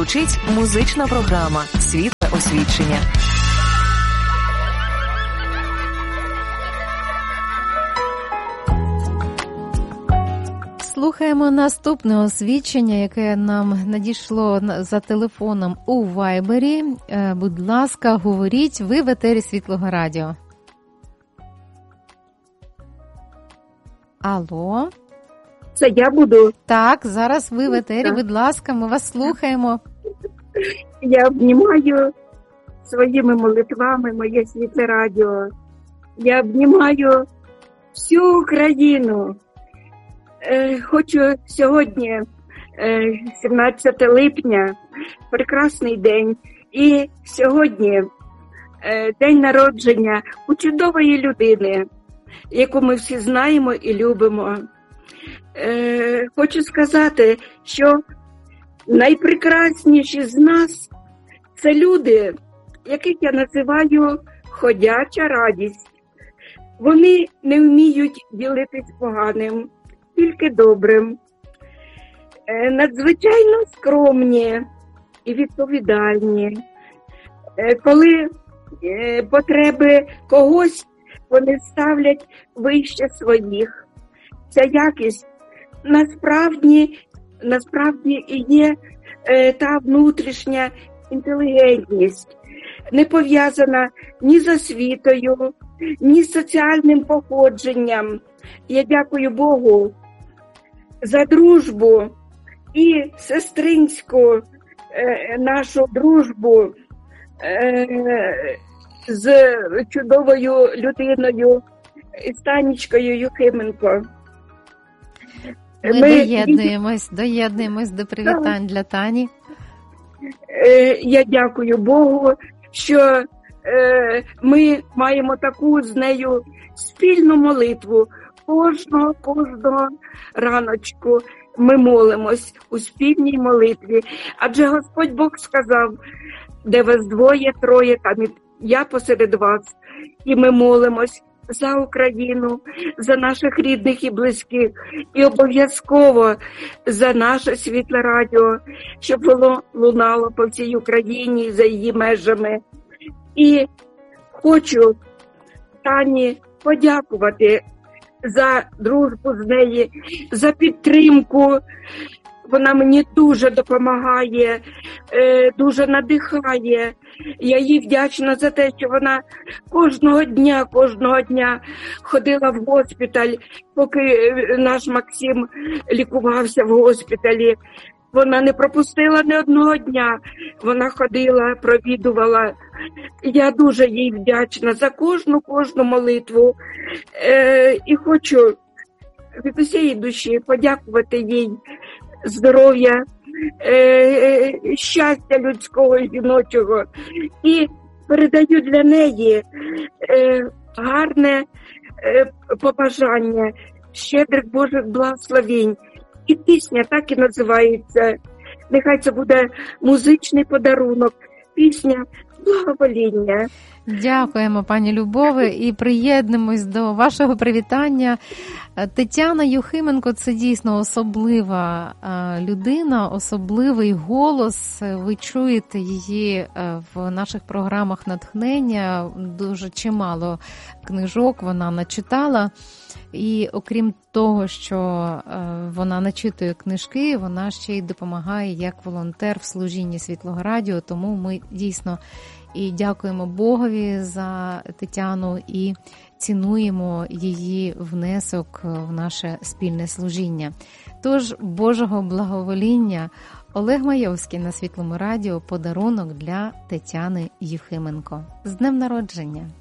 звучить музична програма «Світле освічення». Слухаємо наступне освідчення, яке нам надійшло за телефоном у Вайбері. Будь ласка, говоріть, ви в етері Світлого Радіо. Алло? Це я буду? Так, зараз ви в етері, будь ласка, ми вас слухаємо. Я обнімаю своїми молитвами моє Світле Радіо. Я обнімаю всю Україну. Хочу сьогодні, 17 липня, прекрасний день. І сьогодні день народження у чудової людини, яку ми всі знаємо і любимо. Хочу сказати, що найпрекрасніші з нас – це люди, яких я називаю ходяча радість. Вони не вміють ділитись поганим, тільки добрим. Надзвичайно скромні і відповідальні. Коли потреби когось, вони ставлять вище своїх. Ця якість насправді і є та внутрішня інтелігентність, не пов'язана ні з освітою, ні з соціальним походженням. Я дякую Богу за дружбу і сестринську нашу дружбу з чудовою людиною Станічкою Юхименко. Ми доєднуємось до привітань для Тані. Я дякую Богу, що ми маємо таку з нею спільну молитву. Кожного раночку ми молимось у спільній молитві. Адже Господь Бог сказав, де вас двоє, троє, там я посеред вас. І ми молимось за Україну, за наших рідних і близьких, і обов'язково за наше Світле Радіо, щоб воно лунало по всій Україні, за її межами. І хочу Тані подякувати за дружбу з нею, за підтримку. Вона мені дуже допомагає, дуже надихає. Я їй вдячна за те, що вона кожного дня ходила в госпіталь, поки наш Максим лікувався в госпіталі. Вона не пропустила ні одного дня. Вона ходила, провідувала. Я дуже їй вдячна за кожну молитву. І хочу від усієї душі подякувати їй здоров'я, щастя людського і жіночого. І передаю для неї гарне побажання, щедрих Божих благословень. І пісня так і називається. Нехай це буде музичний подарунок. Пісня благовоління. Дякуємо, пані Любове, і приєднуємось до вашого привітання. Тетяна Юхименко – це дійсно особлива людина, особливий голос. Ви чуєте її в наших програмах натхнення. Дуже чимало книжок вона начитала. І окрім того, що вона начитує книжки, вона ще й допомагає як волонтер в служінні Світлого Радіо. Тому ми дійсно і дякуємо Богові за Тетяну і цінуємо її внесок в наше спільне служіння. Тож, Божого благовоління. Олег Майовський на Світлому Радіо. Подарунок для Тетяни Юхименко. З днем народження!